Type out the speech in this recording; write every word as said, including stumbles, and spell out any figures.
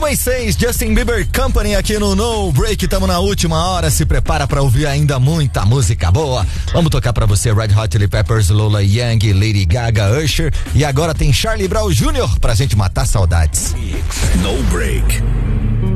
uma e seis, Justin Bieber Company aqui no No Break, tamo na última hora, se prepara pra ouvir ainda muita música boa. Vamos tocar pra você Red Hot Chili Peppers, Lola Young, Lady Gaga, Usher e agora tem Charlie Brown Júnior pra gente matar saudades. No Break.